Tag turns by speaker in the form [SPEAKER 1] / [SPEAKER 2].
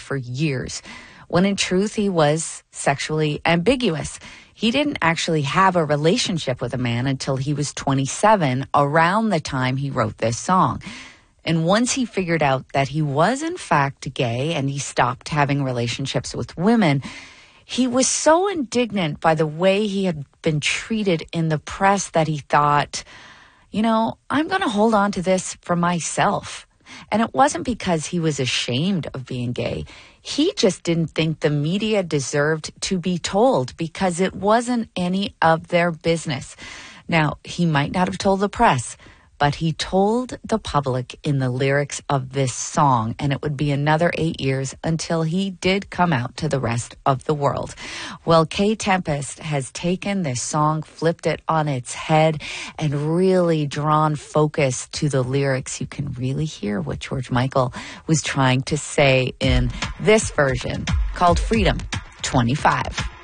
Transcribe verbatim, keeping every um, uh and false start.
[SPEAKER 1] for years, when in truth he was sexually ambiguous. He didn't actually have a relationship with a man until he was twenty-seven, around the time he wrote this song. And once he figured out that he was in fact gay and he stopped having relationships with women, he was so indignant by the way he had been treated in the press that he thought, you know, I'm going to hold on to this for myself. And it wasn't because he was ashamed of being gay. He just didn't think the media deserved to be told because it wasn't any of their business. Now, he might not have told the press, but he told the public in the lyrics of this song, and it would be another eight years until he did come out to the rest of the world. Well, Kae Tempest has taken this song, flipped it on its head, and really drawn focus to the lyrics. You can really hear what George Michael was trying to say in this version called Freedom twenty-five.